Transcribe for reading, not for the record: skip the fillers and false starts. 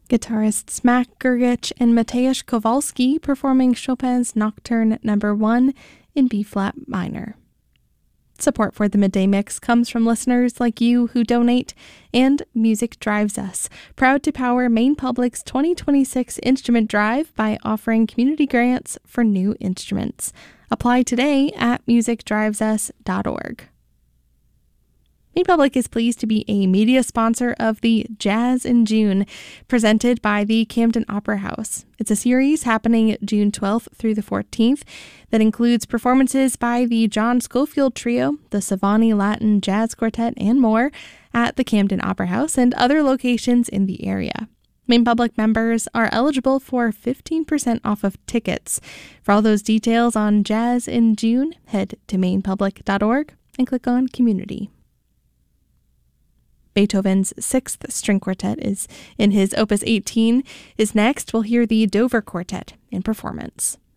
Guitarists Max Gergich and Mateusz Kowalski performing Chopin's Nocturne No. 1 in B-flat minor. Support for the Midday Mix comes from listeners like you who donate, and Music Drives Us, proud to power Maine Public's 2026 Instrument Drive by offering community grants for new instruments. Apply today at musicdrivesus.org. Maine Public is pleased to be a media sponsor of the Jazz in June, presented by the Camden Opera House. It's a series happening June 12th through the 14th that includes performances by the John Scofield Trio, the Savani Latin Jazz Quartet, and more at the Camden Opera House and other locations in the area. Maine Public members are eligible for 15% off of tickets. For all those details on Jazz in June, head to mainepublic.org and click on Community. Beethoven's Sixth String Quartet is in his Opus 18. Next, we'll hear the Dover Quartet in performance.